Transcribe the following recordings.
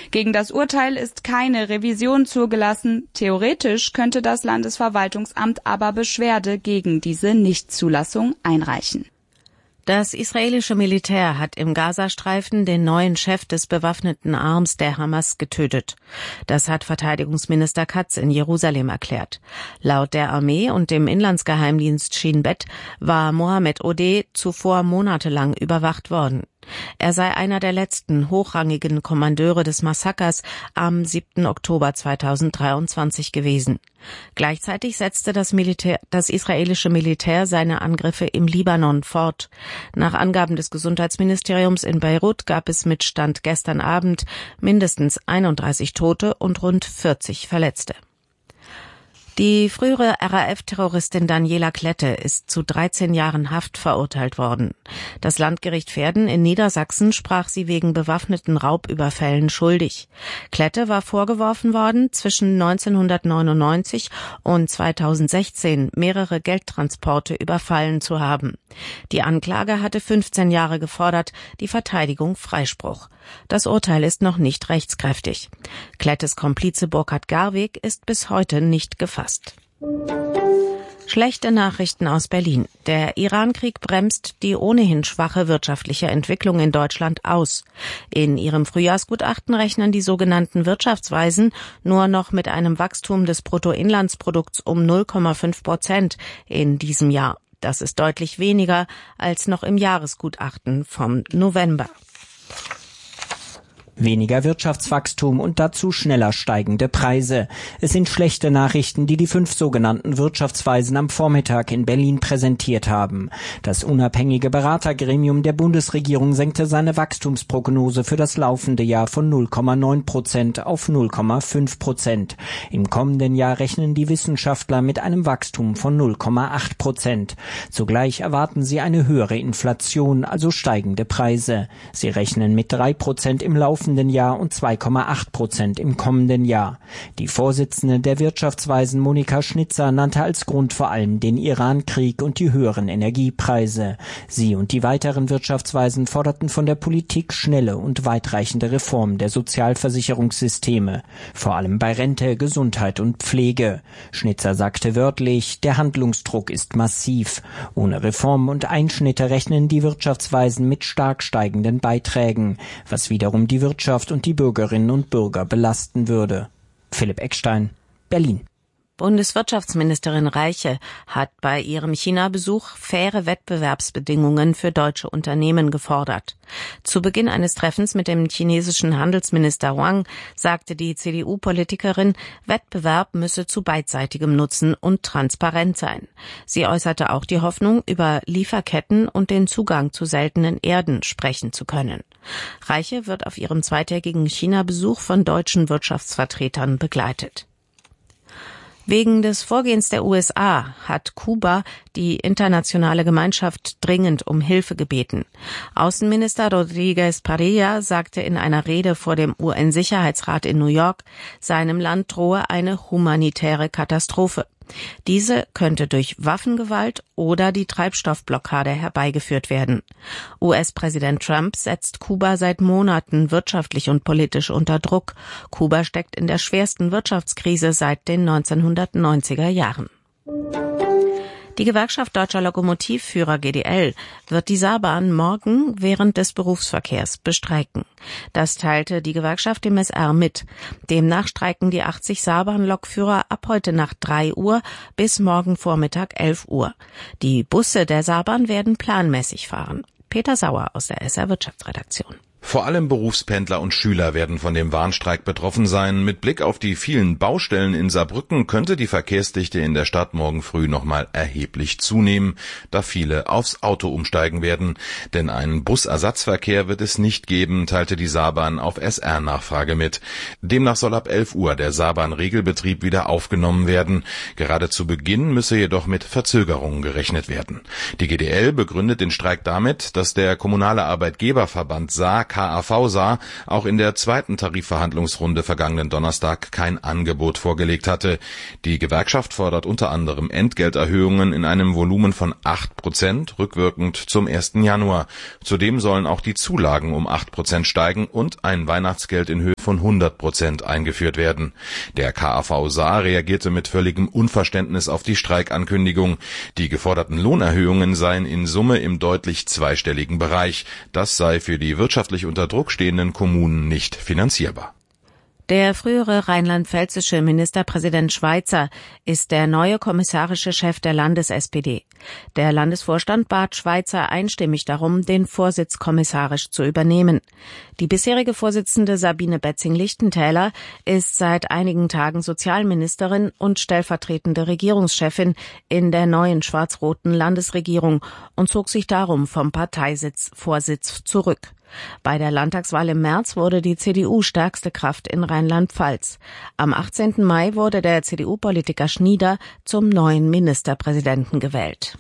Gegen das Urteil ist keine Revision zugelassen. Theoretisch könnte das Landesverwaltungsamt aber Beschwerde gegen diese Nichtzulassung einreichen. Das israelische Militär hat im Gazastreifen den neuen Chef des bewaffneten Arms der Hamas getötet. Das hat Verteidigungsminister Katz in Jerusalem erklärt. Laut der Armee und dem Inlandsgeheimdienst Shin Bet war Mohammed Odeh zuvor monatelang überwacht worden. Er sei einer der letzten hochrangigen Kommandeure des Massakers am 7. Oktober 2023 gewesen. Gleichzeitig setzte das israelische Militär seine Angriffe im Libanon fort. Nach Angaben des Gesundheitsministeriums in Beirut gab es mit Stand gestern Abend mindestens 31 Tote und rund 40 Verletzte. Die frühere RAF-Terroristin Daniela Klette ist zu 13 Jahren Haft verurteilt worden. Das Landgericht Verden in Niedersachsen sprach sie wegen bewaffneten Raubüberfällen schuldig. Klette war vorgeworfen worden, zwischen 1999 und 2016 mehrere Geldtransporte überfallen zu haben. Die Anklage hatte 15 Jahre gefordert, die Verteidigung Freispruch. Das Urteil ist noch nicht rechtskräftig. Klettes Komplize Burkhard Garweg ist bis heute nicht gefasst. Schlechte Nachrichten aus Berlin. Der Irankrieg bremst die ohnehin schwache wirtschaftliche Entwicklung in Deutschland aus. In ihrem Frühjahrsgutachten rechnen die sogenannten Wirtschaftsweisen nur noch mit einem Wachstum des Bruttoinlandsprodukts um 0,5% in diesem Jahr. Das ist deutlich weniger als noch im Jahresgutachten vom November. Weniger Wirtschaftswachstum und dazu schneller steigende Preise. Es sind schlechte Nachrichten, die 5 sogenannten Wirtschaftsweisen am Vormittag in Berlin präsentiert haben. Das unabhängige Beratergremium der Bundesregierung senkte seine Wachstumsprognose für das laufende Jahr von 0,9% auf 0,5%. Im kommenden Jahr rechnen die Wissenschaftler mit einem Wachstum von 0,8%. Zugleich erwarten sie eine höhere Inflation, also steigende Preise. Sie rechnen mit 3% im laufenden Jahr und 2,8% im kommenden Jahr. Die Vorsitzende der Wirtschaftsweisen Monika Schnitzer nannte als Grund vor allem den Irankrieg und die höheren Energiepreise. Sie und die weiteren Wirtschaftsweisen forderten von der Politik schnelle und weitreichende Reformen der Sozialversicherungssysteme, vor allem bei Rente, Gesundheit und Pflege. Schnitzer sagte wörtlich, der Handlungsdruck ist massiv. Ohne Reformen und Einschnitte rechnen die Wirtschaftsweisen mit stark steigenden Beiträgen, was wiederum die Wirtschaft und die Bürgerinnen und Bürger belasten würde. Philipp Eckstein, Berlin. Bundeswirtschaftsministerin Reiche hat bei ihrem China-Besuch faire Wettbewerbsbedingungen für deutsche Unternehmen gefordert. Zu Beginn eines Treffens mit dem chinesischen Handelsminister Wang sagte die CDU-Politikerin, Wettbewerb müsse zu beidseitigem Nutzen und transparent sein. Sie äußerte auch die Hoffnung, über Lieferketten und den Zugang zu seltenen Erden sprechen zu können. Reiche wird auf ihrem zweitägigen China-Besuch von deutschen Wirtschaftsvertretern begleitet. Wegen des Vorgehens der USA hat Kuba die internationale Gemeinschaft dringend um Hilfe gebeten. Außenminister Rodríguez Parilla sagte in einer Rede vor dem UN-Sicherheitsrat in New York, seinem Land drohe eine humanitäre Katastrophe. Diese könnte durch Waffengewalt oder die Treibstoffblockade herbeigeführt werden. US-Präsident Trump setzt Kuba seit Monaten wirtschaftlich und politisch unter Druck. Kuba steckt in der schwersten Wirtschaftskrise seit den 1990er Jahren. Die Gewerkschaft Deutscher Lokomotivführer GDL wird die Saarbahn morgen während des Berufsverkehrs bestreiken. Das teilte die Gewerkschaft dem SR mit. Demnach streiken die 80 Saarbahn-Lokführer ab heute Nacht 3 Uhr bis morgen Vormittag 11 Uhr. Die Busse der Saarbahn werden planmäßig fahren. Peter Sauer aus der SR Wirtschaftsredaktion. Vor allem Berufspendler und Schüler werden von dem Warnstreik betroffen sein. Mit Blick auf die vielen Baustellen in Saarbrücken könnte die Verkehrsdichte in der Stadt morgen früh nochmal erheblich zunehmen, da viele aufs Auto umsteigen werden. Denn einen Busersatzverkehr wird es nicht geben, teilte die Saarbahn auf SR-Nachfrage mit. Demnach soll ab 11 Uhr der Saarbahn-Regelbetrieb wieder aufgenommen werden. Gerade zu Beginn müsse jedoch mit Verzögerungen gerechnet werden. Die GDL begründet den Streik damit, dass der kommunale Arbeitgeberverband sagt, KAV Saar auch in der zweiten Tarifverhandlungsrunde vergangenen Donnerstag kein Angebot vorgelegt hatte. Die Gewerkschaft fordert unter anderem Entgelterhöhungen in einem Volumen von 8%, rückwirkend zum 1. Januar. Zudem sollen auch die Zulagen um 8% steigen und ein Weihnachtsgeld in Höhe von 100% eingeführt werden. Der KAV Saar reagierte mit völligem Unverständnis auf die Streikankündigung. Die geforderten Lohnerhöhungen seien in Summe im deutlich zweistelligen Bereich. Das sei für die wirtschaftlich unter Druck stehenden Kommunen nicht finanzierbar. Der frühere rheinland-pfälzische Ministerpräsident Schweizer ist der neue kommissarische Chef der Landes-SPD. Der Landesvorstand bat Schweizer einstimmig darum, den Vorsitz kommissarisch zu übernehmen. Die bisherige Vorsitzende Sabine Betzing-Lichtentäler ist seit einigen Tagen Sozialministerin und stellvertretende Regierungschefin in der neuen schwarz-roten Landesregierung und zog sich darum vom Vorsitz zurück. Bei der Landtagswahl im März wurde die CDU stärkste Kraft in Rheinland-Pfalz. Am 18. Mai wurde der CDU-Politiker Schnieder zum neuen Ministerpräsidenten gewählt.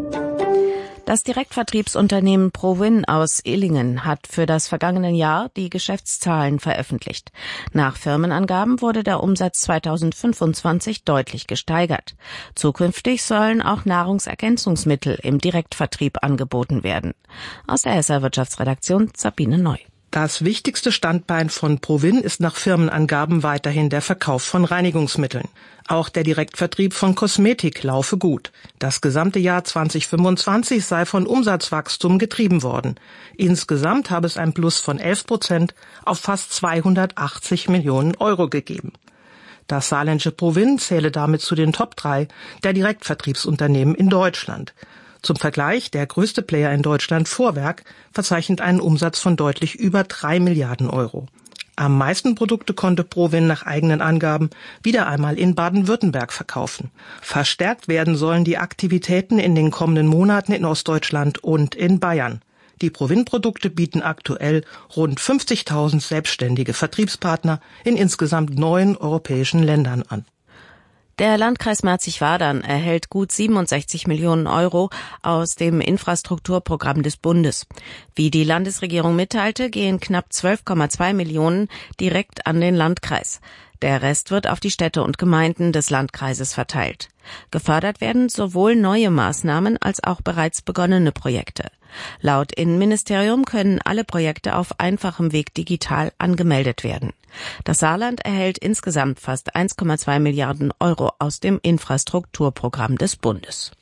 Das Direktvertriebsunternehmen Provin aus Illingen hat für das vergangene Jahr die Geschäftszahlen veröffentlicht. Nach Firmenangaben wurde der Umsatz 2025 deutlich gesteigert. Zukünftig sollen auch Nahrungsergänzungsmittel im Direktvertrieb angeboten werden. Aus der SR Wirtschaftsredaktion Sabine Neu. Das wichtigste Standbein von Provin ist nach Firmenangaben weiterhin der Verkauf von Reinigungsmitteln. Auch der Direktvertrieb von Kosmetik laufe gut. Das gesamte Jahr 2025 sei von Umsatzwachstum getrieben worden. Insgesamt habe es ein Plus von 11% auf fast 280 Millionen Euro gegeben. Das saarländische Provin zähle damit zu den Top 3 der Direktvertriebsunternehmen in Deutschland. Zum Vergleich, der größte Player in Deutschland, Vorwerk, verzeichnet einen Umsatz von deutlich über 3 Milliarden Euro. Am meisten Produkte konnte Provin nach eigenen Angaben wieder einmal in Baden-Württemberg verkaufen. Verstärkt werden sollen die Aktivitäten in den kommenden Monaten in Ostdeutschland und in Bayern. Die Provin-Produkte bieten aktuell rund 50.000 selbstständige Vertriebspartner in insgesamt 9 europäischen Ländern an. Der Landkreis Merzig-Wadern erhält gut 67 Millionen Euro aus dem Infrastrukturprogramm des Bundes. Wie die Landesregierung mitteilte, gehen knapp 12,2 Millionen direkt an den Landkreis. Der Rest wird auf die Städte und Gemeinden des Landkreises verteilt. Gefördert werden sowohl neue Maßnahmen als auch bereits begonnene Projekte. Laut Innenministerium können alle Projekte auf einfachem Weg digital angemeldet werden. Das Saarland erhält insgesamt fast 1,2 Milliarden Euro aus dem Infrastrukturprogramm des Bundes.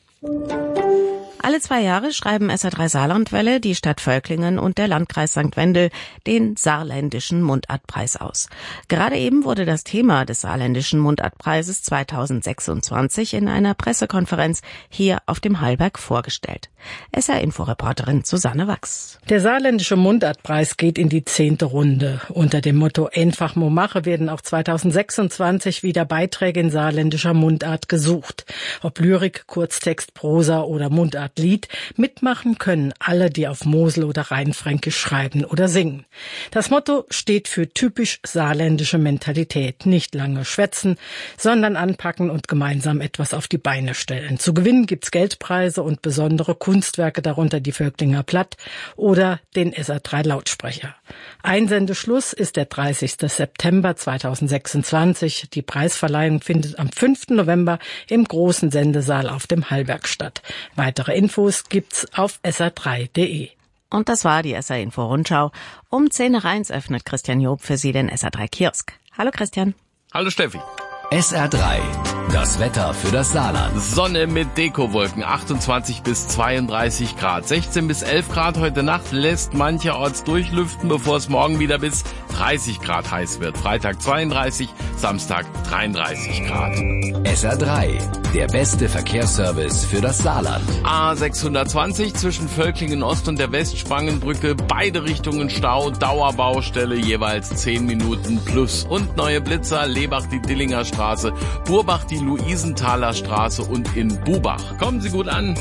Alle 2 Jahre schreiben SR3 Saarlandwelle, die Stadt Völklingen und der Landkreis St. Wendel den saarländischen Mundartpreis aus. Gerade eben wurde das Thema des saarländischen Mundartpreises 2026 in einer Pressekonferenz hier auf dem Hallberg vorgestellt. SR-Info-Reporterin Susanne Wachs. Der saarländische Mundartpreis geht in die 10. Runde. Unter dem Motto Einfach mo mache werden auch 2026 wieder Beiträge in saarländischer Mundart gesucht. Ob Lyrik, Kurztext, Prosa oder Mundartlied, mitmachen können alle, die auf Mosel oder Rheinfränkisch schreiben oder singen. Das Motto steht für typisch saarländische Mentalität. Nicht lange schwätzen, sondern anpacken und gemeinsam etwas auf die Beine stellen. Zu gewinnen gibt's Geldpreise und besondere Kunstwerke, darunter die Völklinger Platt oder den SR3 Lautsprecher. Einsendeschluss ist der 30. September 2026. Die Preisverleihung findet am 5. November im großen Sendesaal auf dem Hallberg statt. Weitere Infos gibt's auf sr3.de. Und das war die SR-Info-Rundschau. Um 10:01 öffnet Christian Job für Sie den SR3 Kiosk. Hallo Christian. Hallo Steffi. SR3, das Wetter für das Saarland. Sonne mit Dekowolken, 28 bis 32 Grad. 16 bis 11 Grad heute Nacht lässt mancherorts durchlüften, bevor es morgen wieder bis 30 Grad heiß wird. Freitag 32, Samstag 33 Grad. SR3, der beste Verkehrsservice für das Saarland. A620 zwischen Völklingen Ost und der Westspangenbrücke, beide Richtungen Stau, Dauerbaustelle, jeweils 10 Minuten plus. Und neue Blitzer, Lebach die Dillinger Straße, Burbach die Luisenthaler Straße und in Bubach. Kommen Sie gut an.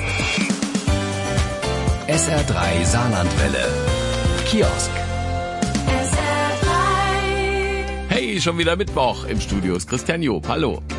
SR3 Saarlandwelle. Kiosk. Hey, schon wieder Mittwoch. Im Studio ist Christian Job. Hallo.